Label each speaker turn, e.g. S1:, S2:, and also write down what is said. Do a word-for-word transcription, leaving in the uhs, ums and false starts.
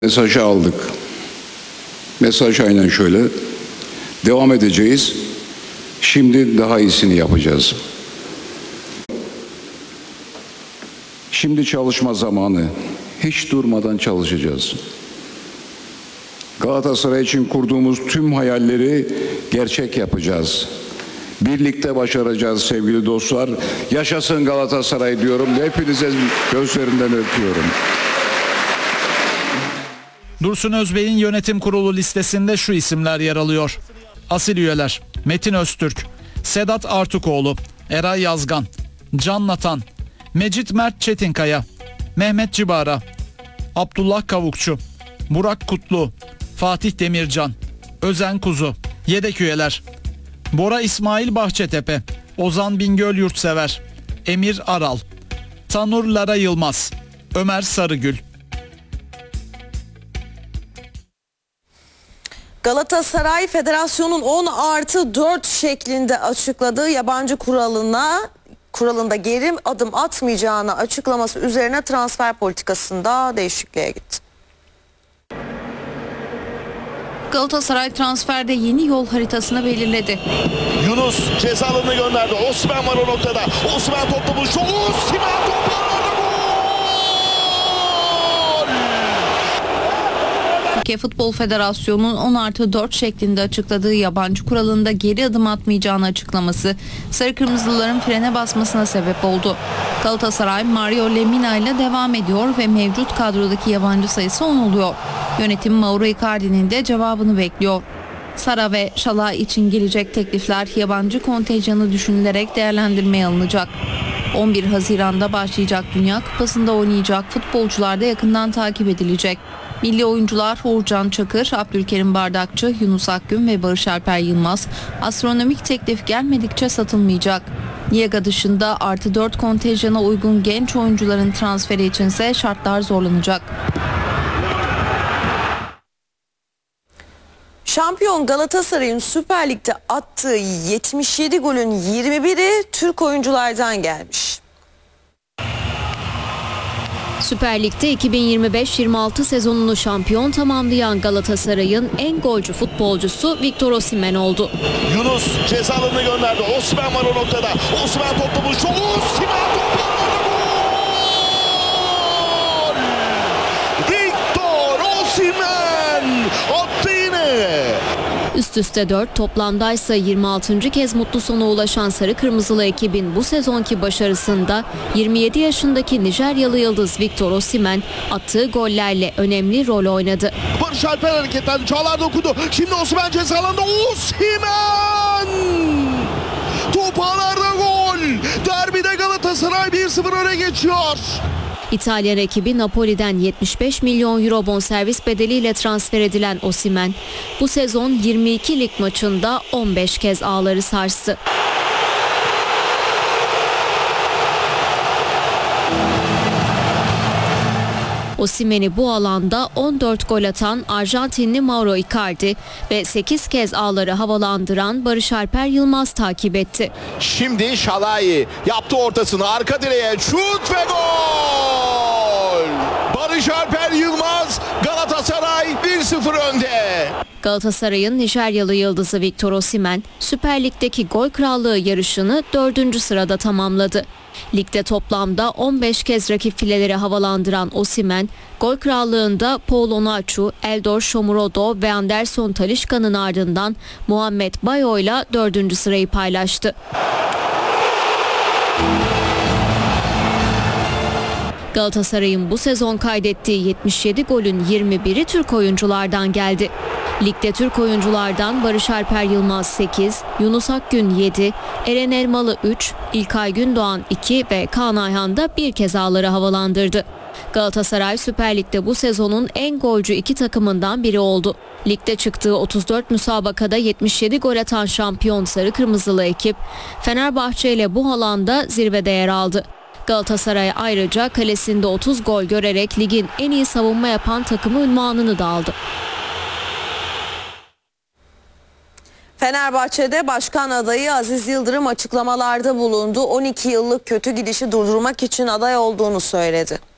S1: Mesajı aldık. Mesaj aynen şöyle. Devam edeceğiz. Şimdi daha iyisini yapacağız. Şimdi çalışma zamanı. Hiç durmadan çalışacağız. Galatasaray için kurduğumuz tüm hayalleri gerçek yapacağız. Birlikte başaracağız sevgili dostlar. Yaşasın Galatasaray diyorum. Hepinize gözlerinden öpüyorum.
S2: Dursun Özbey'in yönetim kurulu listesinde şu isimler yer alıyor. Asil üyeler: Metin Öztürk, Sedat Artukoğlu, Eray Yazgan, Can Natan, Mecit Mert Çetinkaya, Mehmet Cibara, Abdullah Kavukçu, Burak Kutlu, Fatih Demircan, Özen Kuzu. Yedek üyeler: Bora İsmail Bahçetepe, Ozan Bingöl Yurtsever, Emir Aral, Tanur Lara Yılmaz, Ömer Sarıgül.
S3: Galatasaray Federasyon'un on artı dört şeklinde açıkladığı yabancı kuralına kuralında geri adım atmayacağını açıklaması üzerine transfer politikasında değişikliğe gitti.
S4: Galatasaray transferde yeni yol haritasını belirledi.
S5: Yunus ceza alanına gönderdi. Osimhen var o noktada. Osimhen toplamış. Osimhen topladı.
S4: Türkiye Futbol Federasyonu'nun on artı dört şeklinde açıkladığı yabancı kuralında geri adım atmayacağını açıklaması sarı kırmızıların frene basmasına sebep oldu. Galatasaray Mario Lemina ile devam ediyor ve mevcut kadrodaki yabancı sayısı on oluyor. Yönetim Mauro Icardi'nin de cevabını bekliyor. Sara ve Şalay için gelecek teklifler yabancı kontenjanı düşünülerek değerlendirmeye alınacak. on bir Haziran'da başlayacak Dünya Kupası'nda oynayacak futbolcular da yakından takip edilecek. Milli oyuncular Uğurcan Çakır, Abdülkerim Bardakçı, Yunus Akgün ve Barış Alper Yılmaz astronomik teklif gelmedikçe satılmayacak. Liga dışında artı dört kontenjana uygun genç oyuncuların transferi içinse şartlar zorlanacak.
S3: Şampiyon Galatasaray'ın Süper Lig'de attığı yetmiş yedi golün yirmi biri Türk oyunculardan gelmiş.
S6: Süper Lig'de iki bin yirmi beş yirmi altı sezonunu şampiyon tamamlayan Galatasaray'ın en golcü futbolcusu Victor Osimhen oldu.
S5: Yunus ceza alanına gönderdi. Osimhen var o noktada. Osimhen toplamış. Osimhen topladı. Victor Osimhen attı yine.
S6: Üst üste dört, toplamdaysa yirmi altıncı kez mutlu sona ulaşan Sarı Kırmızılı ekibin bu sezonki başarısında yirmi yedi yaşındaki Nijeryalı yıldız Victor Osimhen attığı gollerle önemli rol oynadı.
S5: Barış Alper hareketlendi. Çağlar dokundu. Şimdi Osimhen ceza alanında. Osimhen! Top ağlarda gol. Derbide Galatasaray bir sıfır öne geçiyor.
S6: İtalyan ekibi Napoli'den yetmiş beş milyon euro bonservis bedeliyle transfer edilen Osimhen bu sezon yirmi iki lig maçında on beş kez ağları sarstı. Osimhen'i bu alanda on dört gol atan Arjantinli Mauro Icardi ve sekiz kez ağları havalandıran Barış Alper Yılmaz takip etti.
S5: Şimdi Şalay yaptı ortasını, arka direğe şut ve gol! Barış Alper Yılmaz, Galatasaray bir sıfır önde.
S6: Galatasaray'ın Nijeryalı yıldızı Victor Osimhen Süper Lig'deki gol krallığı yarışını dördüncü sırada tamamladı. Ligde toplamda on beş kez rakip fileleri havalandıran Osimhen, gol krallığında Paul Onaçu, Eldor Shomurodov ve Anderson Talisca'nın ardından Muhammed Bayo ile dördüncü sırayı paylaştı. Galatasaray'ın bu sezon kaydettiği yetmiş yedi golün yirmi biri Türk oyunculardan geldi. Ligde Türk oyunculardan Barış Alper Yılmaz sekiz, Yunus Akgün yedi, Eren Elmalı üç, İlkay Gündoğan iki ve Kaan Ayhan da bir kez ağları havalandırdı. Galatasaray Süper Lig'de bu sezonun en golcü iki takımından biri oldu. Ligde çıktığı otuz dört müsabakada yetmiş yedi gol atan şampiyon Sarı Kırmızılı ekip Fenerbahçe ile bu alanda zirvede yer aldı. Galatasaray ayrıca kalesinde otuz gol görerek ligin en iyi savunma yapan takımı unvanını da aldı.
S3: Fenerbahçe'de başkan adayı Aziz Yıldırım açıklamalarda bulundu. on iki yıllık kötü gidişi durdurmak için aday olduğunu söyledi.